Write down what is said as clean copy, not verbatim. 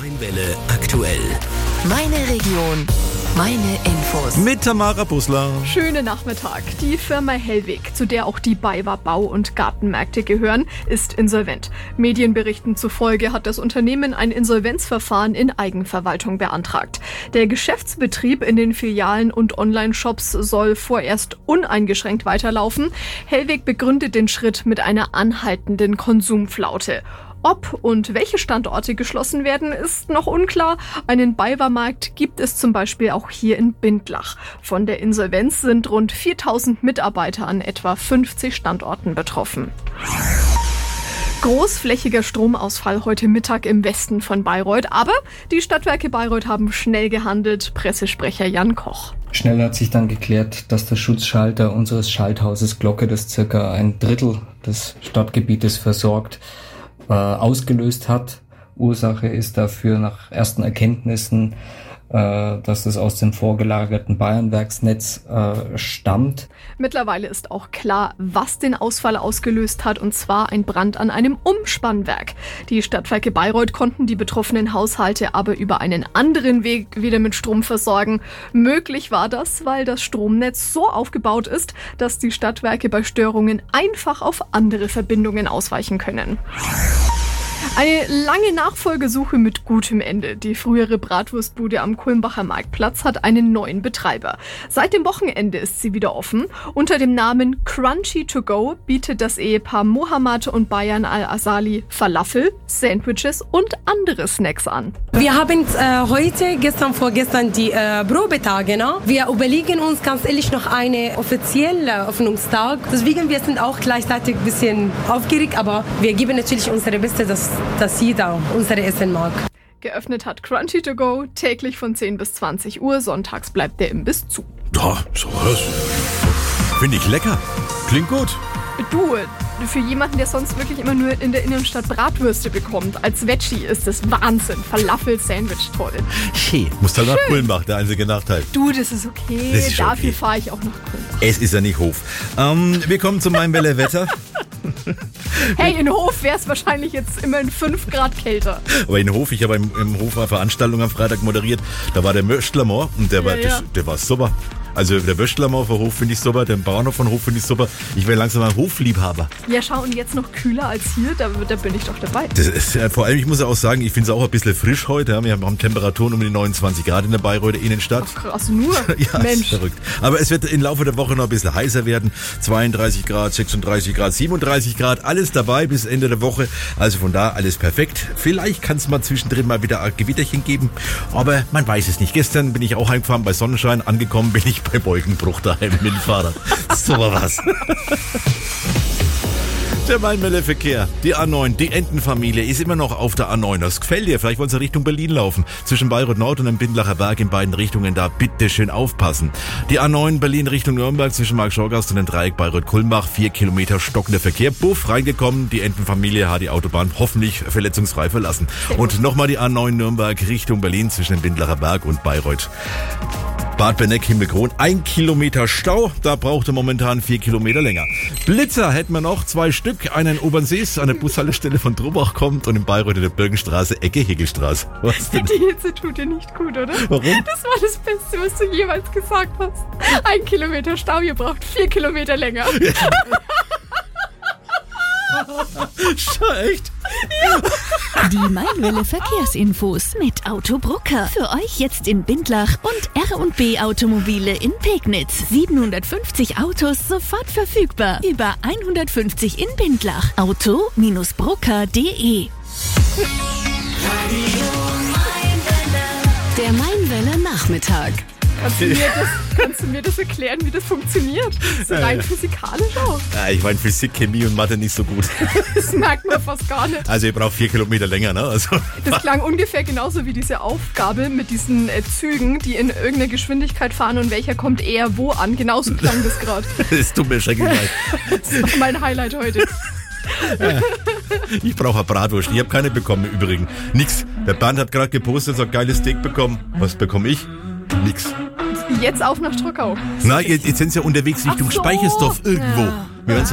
Mainwelle aktuell. Meine Region, meine Infos. Mit Tamara Bussler. Schönen Nachmittag. Die Firma Hellweg, zu der auch die BayWa Bau- und Gartenmärkte gehören, ist insolvent. Medienberichten zufolge hat das Unternehmen ein Insolvenzverfahren in Eigenverwaltung beantragt. Der Geschäftsbetrieb in den Filialen und Online-Shops soll vorerst uneingeschränkt weiterlaufen. Hellweg begründet den Schritt mit einer anhaltenden Konsumflaute. Ob und welche Standorte geschlossen werden, ist noch unklar. Einen BayWa-Markt gibt es zum Beispiel auch hier in Bindlach. Von der Insolvenz sind rund 4.000 Mitarbeiter an etwa 50 Standorten betroffen. Großflächiger Stromausfall heute Mittag im Westen von Bayreuth, aber die Stadtwerke Bayreuth haben schnell gehandelt, Pressesprecher Jan Koch. Schnell hat sich dann geklärt, dass der Schutzschalter unseres Schalthauses Glocke, das circa 1/3 des Stadtgebietes versorgt, ausgelöst hat. Ursache ist dafür nach ersten Erkenntnissen, dass das aus dem vorgelagerten Bayernwerksnetz stammt. Mittlerweile ist auch klar, was den Ausfall ausgelöst hat, und zwar ein Brand an einem Umspannwerk. Die Stadtwerke Bayreuth konnten die betroffenen Haushalte aber über einen anderen Weg wieder mit Strom versorgen. Möglich war das, weil das Stromnetz so aufgebaut ist, dass die Stadtwerke bei Störungen einfach auf andere Verbindungen ausweichen können. Eine lange Nachfolgesuche mit gutem Ende. Die frühere Bratwurstbude am Kulmbacher Marktplatz hat einen neuen Betreiber. Seit dem Wochenende ist sie wieder offen. Unter dem Namen Crunchy to Go bietet das Ehepaar Mohammad und Bayan Al-Asali Falafel, Sandwiches und andere Snacks an. Wir haben vorgestern die Probetage. Ne? Wir überlegen uns ganz ehrlich noch einen offiziellen Öffnungstag. Deswegen wir sind auch gleichzeitig ein bisschen aufgeregt, aber wir geben natürlich unsere Beste, dass jeder unsere Essen mag. Geöffnet hat Crunchy to Go täglich von 10 bis 20 Uhr. Sonntags bleibt der Imbiss zu. Ja, so was. Finde ich lecker. Klingt gut. Du, für jemanden, der sonst wirklich immer nur in der Innenstadt Bratwürste bekommt, als Veggie ist das Wahnsinn. Falafel-Sandwich, toll. Hey, musst halt nach Kulmbach, der einzige Nachteil. Du, das ist okay. Das ist Dafür okay. fahre ich auch nach Kulmbach. Es ist ja nicht Hof. Wir kommen zu meinem Wetter. Hey, in Hof wäre es wahrscheinlich jetzt immerhin 5 Grad kälter. Aber in Hof, ich habe im Hof eine Veranstaltung am Freitag moderiert, da war der Möstlermoor und der war super. Also der Möstlermoor von Hof finde ich super, den Bauernhof von Hof finde ich super. Ich wäre langsam ein Hofliebhaber. Ja, schau, und jetzt noch kühler als hier, da bin ich doch dabei. Das ist, vor allem, ich muss ja auch sagen, ich finde es auch ein bisschen frisch heute. Ja. Wir haben Temperaturen um die 29 Grad in der Bayreuther Innenstadt. Ach, krass, nur? Ja, Mensch. Verrückt. Aber es wird im Laufe der Woche noch ein bisschen heißer werden. 32 Grad, 36 Grad, 37 Grad, alles dabei bis Ende der Woche. Also von da alles perfekt. Vielleicht kann es mal zwischendrin mal wieder ein Gewitterchen geben, aber man weiß es nicht. Gestern bin ich auch heimgefahren bei Sonnenschein, angekommen bin ich bei Wolkenbruch daheim mit dem Fahrrad. So was. Der Mainwelle-Verkehr, die A9, die Entenfamilie ist immer noch auf der A9. Das gefällt dir. Vielleicht wollen sie Richtung Berlin laufen. Zwischen Bayreuth Nord und dem Bindlacher Berg in beiden Richtungen. Da bitte schön aufpassen. Die A9 Berlin Richtung Nürnberg zwischen Markt-Schorgast und dem Dreieck Bayreuth-Kulmbach. 4 Kilometer stockender Verkehr. Buff, reingekommen. Die Entenfamilie hat die Autobahn hoffentlich verletzungsfrei verlassen. Und nochmal die A9 Nürnberg Richtung Berlin zwischen dem Bindlacher Berg und Bayreuth. Bad Benneck, Himmelkron, 1 Kilometer Stau, da braucht er momentan 4 Kilometer länger. Blitzer hätten wir noch, 2 Stück, einen in Obernsees, an der Bushaltestelle von Trubach kommt und in Bayreuth in der Birkenstraße, Ecke Hegelstraße. Was denn? Die Hitze tut dir nicht gut, oder? Warum? Das war das Beste, was du jemals gesagt hast. 1 Kilometer Stau, ihr braucht 4 Kilometer länger. Ja. Echt? Die Mainwelle Verkehrsinfos mit Autobrucker. Für euch jetzt in Bindlach und R&B Automobile in Pegnitz. 750 Autos sofort verfügbar. Über 150 in Bindlach. Auto-brucker.de. Der Mainwelle Nachmittag. Kannst du mir das erklären, wie das funktioniert? So rein physikalisch auch. Ja, ich meine Physik, Chemie und Mathe nicht so gut. Das merkt man fast gar nicht. Also ihr braucht 4 Kilometer länger, ne? Also. Das klang ungefähr genauso wie diese Aufgabe mit diesen Zügen, die in irgendeiner Geschwindigkeit fahren und welcher kommt eher wo an. Genauso klang das gerade. Das tut mir schrecklich leid. Das ist mein Highlight heute. Ich brauche eine Bratwurst. Ich habe keine bekommen im Übrigen. Nix. Der Bernd hat gerade gepostet, so ein geiles Steak bekommen. Was bekomme ich? Nix. Jetzt auf nach Trockau. Na, jetzt sind sie ja unterwegs Richtung Speichersdorf irgendwo. Ja. Wir werden